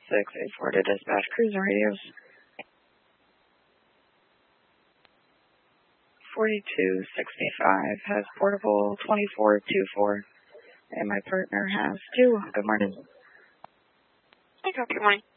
684 to dispatch cruiser radios. 4265 has portable 2424, and my partner has 2. Good morning. Hey, good morning.